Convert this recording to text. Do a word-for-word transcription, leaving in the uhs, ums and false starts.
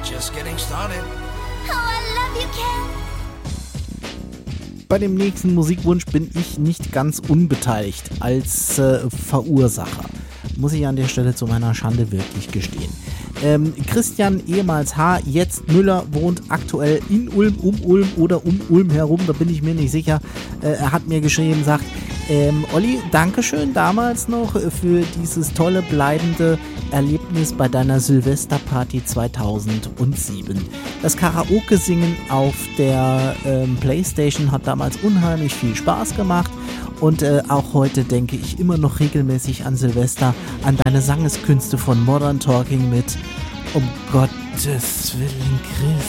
just getting started. Oh, I love you, Ken. Bei dem nächsten Musikwunsch bin ich nicht ganz unbeteiligt als äh, Verursacher. Muss ich an der Stelle zu meiner Schande wirklich gestehen. Ähm, Christian, ehemals H., jetzt Müller, wohnt aktuell in Ulm, um Ulm oder um Ulm herum, da bin ich mir nicht sicher. Äh, er hat mir geschrieben, sagt, ähm, Olli, Dankeschön damals noch für dieses tolle, bleibende Erlebnis bei deiner Silvesterparty zweitausendsieben. Das Karaoke-Singen auf der ähm, Playstation hat damals unheimlich viel Spaß gemacht. Und äh, auch heute denke ich immer noch regelmäßig an Silvester, an deine Sangeskünste von Modern Talking mit Um Gottes Willen, Chris.